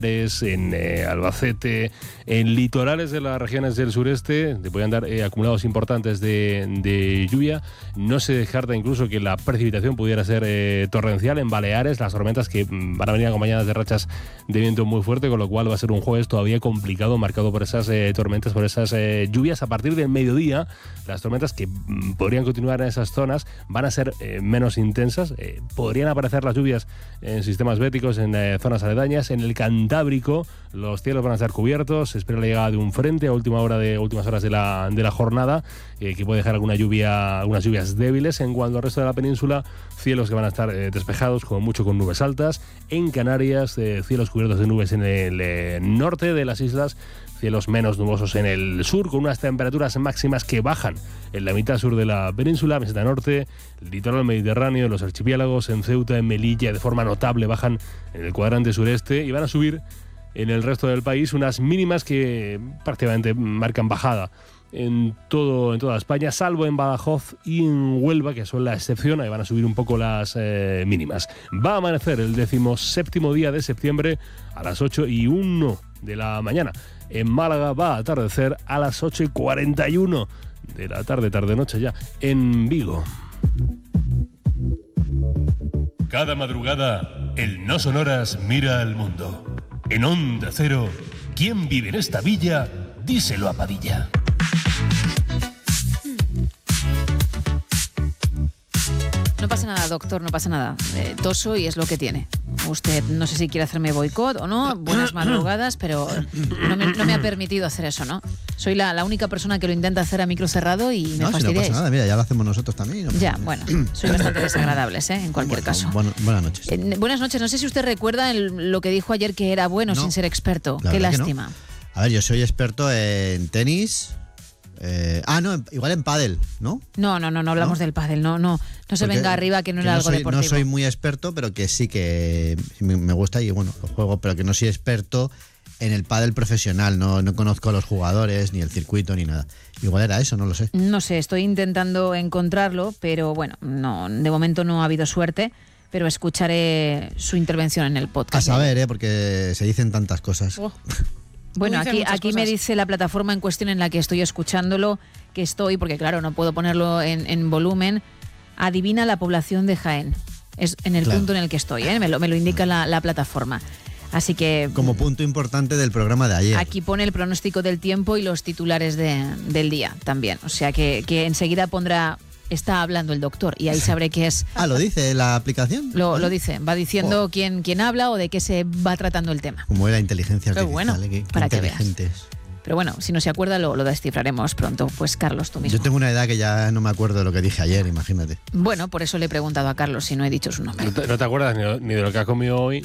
en Albacete, en litorales de las regiones del sureste, pueden dar acumulados importantes de lluvia. No se descarta incluso que la precipitación pudiera ser torrencial en Baleares, las tormentas que van a venir acompañadas de rachas de viento muy fuerte, con lo cual va a ser un jueves todavía complicado, marcado por esas tormentas, por esas lluvias. A partir del mediodía, las tormentas que podrían continuar en esas zonas van a ser menos intensas. Podrían aparecer las lluvias en sistemas béticos, en zonas aledañas. En el Cantábrico los cielos van a estar cubiertos. Se espera la llegada de un frente a últimas horas de la jornada, que puede dejar algunas lluvias débiles. En cuanto al resto de la península, cielos que van a estar despejados, como mucho con nubes altas. En Canarias, cielos cubiertos de nubes en el norte de las islas, cielos menos nubosos en el sur, con unas temperaturas máximas que bajan en la mitad sur de la península, meseta norte, litoral mediterráneo, los archipiélagos, en Ceuta, en Melilla, de forma notable bajan en el cuadrante sureste, y van a subir en el resto del país unas mínimas que prácticamente marcan bajada en toda España, salvo en Badajoz y en Huelva, que son la excepción. Ahí van a subir un poco las mínimas. Va a amanecer el 17º día de septiembre a las 8:01 de la mañana. En Málaga va a atardecer a las 8:41 de la tarde-noche ya. En Vigo. Cada madrugada, el No Sonoras mira al mundo. En Onda Cero, ¿quién vive en esta villa? Díselo a Padilla. No pasa nada, doctor, no pasa nada. Toso y es lo que tiene. Usted no sé si quiere hacerme boicot o no, buenas madrugadas, pero no me ha permitido hacer eso, ¿no? Soy la única persona que lo intenta hacer a micro cerrado y me fastidiáis. No pasa nada, mira, ya lo hacemos nosotros también. No ya, bueno, soy bastante desagradables, en cualquier caso. Buenas noches. Buenas noches, no sé si usted recuerda lo que dijo ayer, que era bueno sin ser experto. Qué lástima. No. A ver, yo soy experto en tenis. Igual en pádel, ¿no? No hablamos del pádel, no se venga arriba que no era algo deportivo. No soy muy experto, pero que sí que me gusta y bueno, lo juego, pero que no soy experto en el pádel profesional, no conozco a los jugadores, ni el circuito, ni nada. Igual era eso, no lo sé. No sé, estoy intentando encontrarlo, pero bueno, no, de momento no ha habido suerte, pero escucharé su intervención en el podcast. A saber, porque se dicen tantas cosas. Bueno, aquí me dice la plataforma en cuestión en la que estoy escuchándolo, porque claro, no puedo ponerlo en volumen. Adivina la población de Jaén. Es en el punto en el que estoy, me lo indica la plataforma. Así que... Como punto importante del programa de ayer. Aquí pone el pronóstico del tiempo y los titulares del día también. O sea que enseguida pondrá... Está hablando el doctor y ahí sabré qué es. ¿Lo dice la aplicación? Lo dice, va diciendo quién habla o de qué se va tratando el tema. Como era inteligencia artificial. Pero bueno, qué para que veas. inteligentes. Pero bueno, si no se acuerda lo descifraremos pronto. Pues Carlos, tú mismo. Yo tengo una edad que ya no me acuerdo de lo que dije ayer, imagínate. Bueno, por eso le he preguntado a Carlos si no he dicho su nombre. ¿No te acuerdas ni de lo que has comido hoy?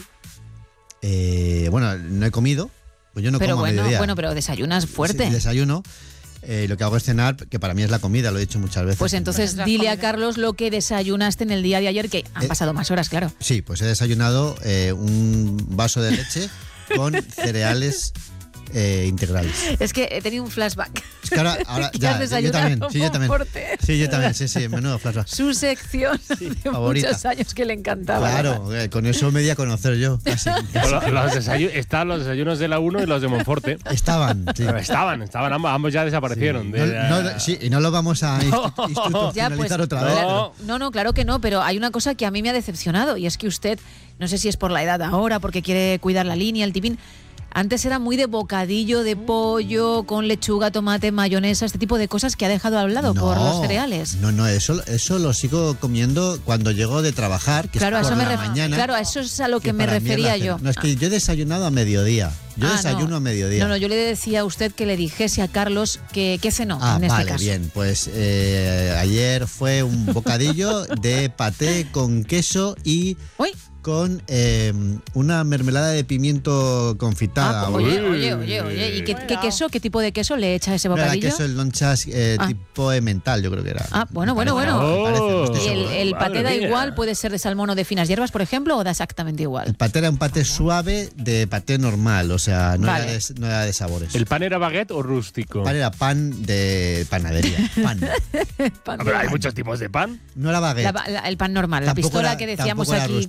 Bueno, no he comido. Pues yo no como a mediodía. Bueno, pero desayunas fuerte. Sí, desayuno. Lo que hago es cenar, que para mí es la comida, lo he dicho muchas veces. Pues entonces dile a Carlos lo que desayunaste en el día de ayer, que han pasado más horas, claro. Sí, pues he desayunado un vaso de leche con cereales integrales. Es que he tenido un flashback. Es que ahora ya, yo también. Sí, yo también. Sí, menudo flashback. Su sección de favorita. Muchos años que le encantaba. Claro, con eso me di a conocer yo. Casi. Están los desayunos de la 1 y los de Monforte. Estaban, sí. Estaban, ambos ya desaparecieron. Sí. Y no lo vamos a institucionalizar otra vez. No, claro que no, pero hay una cosa que a mí me ha decepcionado, y es que usted, no sé si es por la edad ahora, porque quiere cuidar la línea, el tipín. Antes era muy de bocadillo de pollo con lechuga, tomate, mayonesa, este tipo de cosas que ha dejado al lado por los cereales. No, eso lo sigo comiendo cuando llego de trabajar, que claro, es por la mañana. Claro, a eso es a lo que me refería yo. No, es que yo he desayunado a mediodía. Desayuno a mediodía. No, yo le decía a usted que le dijese a Carlos que cenó en este caso. Bien, pues ayer fue un bocadillo de paté con queso y... ¡Uy! Con una mermelada de pimiento confitada. Oye. ¿Y qué queso? ¿Qué tipo de queso le echa a ese bocadillo? Era queso el lonchas tipo emmental, yo creo que era. Bueno. ¿Y el paté da igual? ¿Puede ser de salmón o de finas hierbas, por ejemplo, o da exactamente igual? El paté era un paté suave de paté normal, o sea, no era de sabores. ¿El pan era baguette o rústico? El pan era pan de panadería. Pero hay muchos tipos de pan. No era baguette. El pan normal, la pistola que decíamos aquí cuando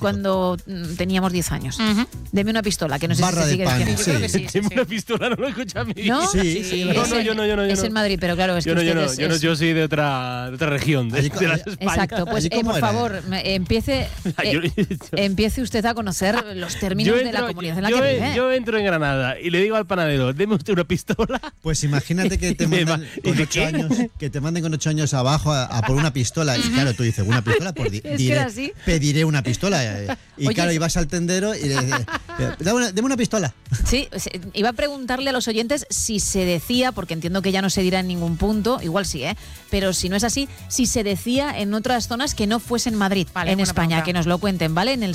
cuando teníamos 10 años. Deme una pistola, que no sé Barra si se de sigue pan, diciendo. sí. Yo creo que sí. Dime una pistola, no lo escucha a mí. ¿No? Sí. No, yo no. Es en Madrid, pero claro, es que Yo soy de otra región, de las España. Exacto, pues por favor, empiece usted a conocer los términos de la comunidad en la que vive. Yo entro en Granada y le digo al panadero, deme usted una pistola. Pues imagínate que te manden con 8 años, con 8 años abajo a por una pistola. Y claro, tú dices, ¿una pistola? Pues pediré una pistola. Y claro, ibas al tendero y le dices, dame una pistola. Sí, iba a preguntarle a los oyentes si se decía, porque entiendo que ya no se dirá en ningún punto, igual sí, pero si no es así, si se decía en otras zonas que no fuesen Madrid, en España, pregunta. Que nos lo cuenten, ¿vale? En el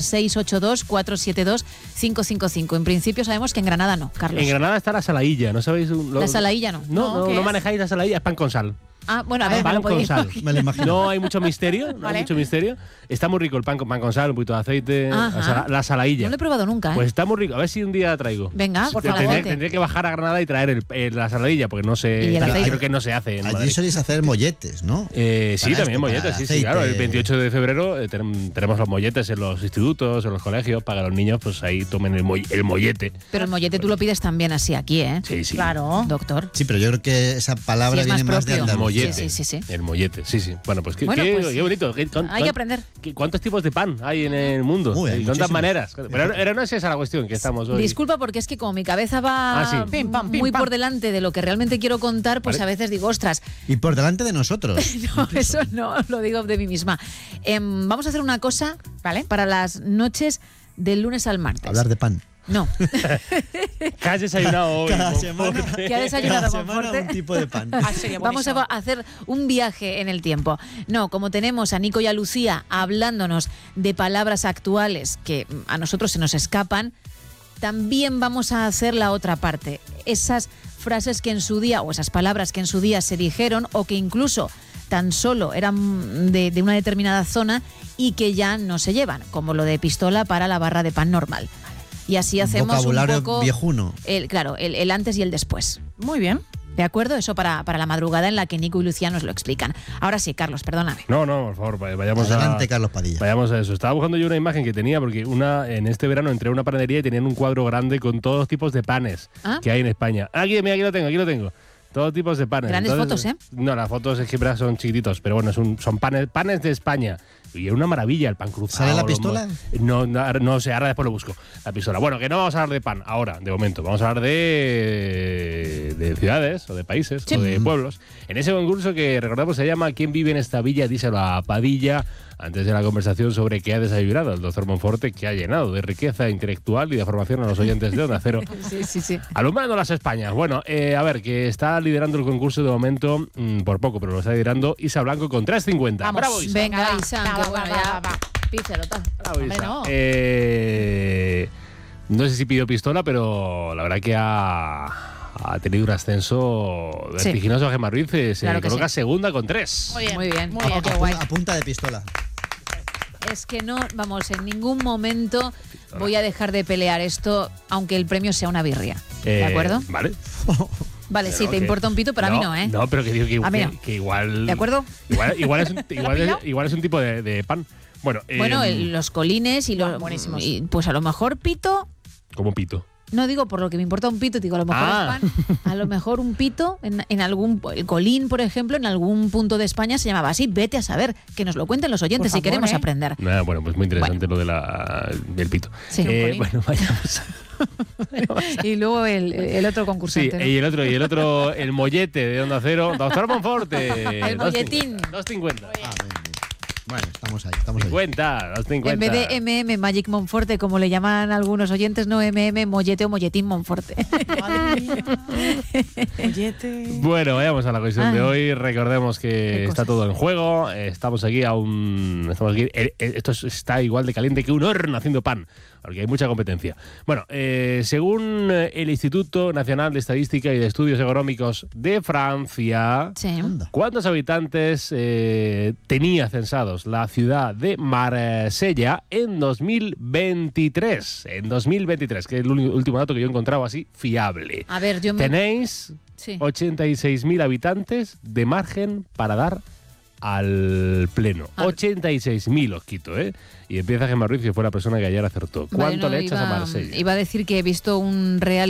682-472-555. En principio sabemos que en Granada no, Carlos. En Granada está la salailla, ¿no sabéis? La salailla no. No manejáis la salailla, es pan con sal. Ah, bueno, a ver, pan con sal. Me lo imagino. No hay mucho misterio, Está muy rico el pan con sal, un poquito de aceite, la salailla. No lo he probado nunca, Pues está muy rico, a ver si un día traigo. Venga, por favor. Tendré que bajar a Granada y traer la saladilla, porque no sé, creo que no se hace en Allí Madrid. soléis hacer molletes, ¿no? Sí, también molletes, sí, claro. El 28 de febrero tenemos los molletes en los institutos, en los colegios, para que los niños pues ahí tomen el mollete. Pero el mollete tú lo pides también así aquí, ¿eh? Sí. Claro. Doctor. Sí, pero yo creo que esa palabra viene más de Andalucía. Mollete. Sí. El mollete, sí. Bueno, pues qué bonito. Hay que aprender. ¿Cuántos tipos de pan hay en el mundo? Hay ¿Cuántas maneras? Pero no es esa la cuestión que estamos hoy. Disculpa, porque es que como mi cabeza va muy por delante de lo que realmente quiero contar, pues a veces digo, ostras. Y por delante de nosotros. No, eso no, lo digo de mí misma. Vamos a hacer una cosa, ¿vale? Para las noches del lunes al martes. Hablar de pan. No. ¿Qué has desayunado hoy? Cada semana, ¿Qué ha desayunado un tipo de pan. Vamos a hacer un viaje en el tiempo. No, como tenemos a Nico y a Lucía hablándonos de palabras actuales que a nosotros se nos escapan, también vamos a hacer la otra parte. Esas frases que en su día, o esas palabras que en su día se dijeron, o que incluso tan solo eran de una determinada zona y que ya no se llevan, como lo de pistola para la barra de pan normal. Y así hacemos vocabulario un poco viejuno. El antes y el después. Muy bien. ¿De acuerdo? Eso para la madrugada en la que Nico y Lucía nos lo explican. Ahora sí, Carlos, perdóname. No, por favor, vayamos Adelante, Carlos Padilla. Vayamos a eso. Estaba buscando yo una imagen que tenía, porque en este verano entré a una panadería y tenían un cuadro grande con todos los tipos de panes que hay en España. Aquí lo tengo. Todos tipos de panes. Grandes fotos, ¿eh? No, las fotos es que son chiquititos, pero bueno, son panes de España. Y es una maravilla el pan cruzado. ¿Sale la pistola? No sé, ahora después lo busco. La pistola. Bueno, que no vamos a hablar de pan ahora, de momento. Vamos a hablar de ciudades, o de países, o de pueblos. En ese concurso que recordamos se llama ¿Quién vive en esta villa? Díselo a Padilla. Antes de la conversación sobre qué ha desayunado el doctor Monforte, que ha llenado de riqueza intelectual y de formación a los oyentes de Onda Cero. Sí. Alumbrando las Españas. Bueno, a ver, que está liderando el concurso de momento, por poco, pero lo está liderando Isa Blanco con 3.50. Vamos, ¡Bravo, Isa! Venga, Isa, que bueno, ya pícelo, tal. Bravo, Isa. No. No sé si pidió pistola, pero la verdad que ha tenido un ascenso vertiginoso. Gemma Ruiz se coloca segunda con 3. Muy bien. Qué guay. A punta de pistola. Es que no, en ningún momento voy a dejar de pelear esto, aunque el premio sea una birria. ¿De acuerdo? Vale. Vale, sí, te importa un pito, pero a mí no, ¿eh? No, pero que digo que igual... ¿De acuerdo? Igual es un tipo de pan. Bueno, los colines y los... buenísimos. Y, pues a lo mejor pito... ¿Cómo pito? No digo por lo que me importa un pito, digo a lo mejor es pan. A lo mejor un pito en algún... El colín, por ejemplo, en algún punto de España se llamaba así. Vete a saber, que nos lo cuenten los oyentes si queremos aprender. Bueno, pues muy interesante lo del pito. Sí, bueno, vayamos. Y luego el otro concursante. Sí, ¿no? y el otro, el mollete de Onda Cero. Doctor Monforte. El molletín. 2.50. Bueno, estamos ahí. 50. En vez de Magic Monforte, como le llaman algunos oyentes, no mollete o molletín Monforte. Mollete. Bueno, vayamos a la cuestión de hoy. Recordemos que está todo en juego. Estamos aquí esto está igual de caliente que un horno haciendo pan, porque hay mucha competencia. Bueno, según el Instituto Nacional de Estadística y de Estudios Económicos de Francia, ¿cuántos habitantes tenía censados la ciudad de Marsella en 2023? En 2023, que es el último dato que yo he encontrado así fiable. A ver, Tenéis 86.000 habitantes de margen para dar al pleno. 86.000 os quito, ¿eh? Y empieza Gemma Ruiz, que fue la persona que ayer acertó. ¿Cuánto le echas a Marsella? Iba a decir que he visto un reality